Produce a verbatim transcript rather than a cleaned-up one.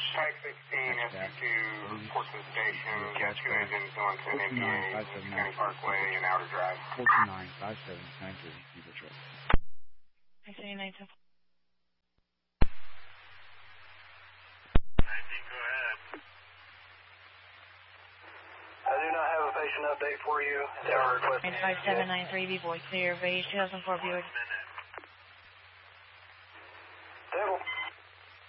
Type sixteen, S P two, Portsmouth Station, got two engines going to an M D A, County Parkway, and Outer Drive. four two nine five seven nine three, Eagle Trip. I say nine two. nineteen, go ahead. I do not have a patient update for you. They are requesting. five seven nine three, B-Boy, clear, base two thousand four Buick.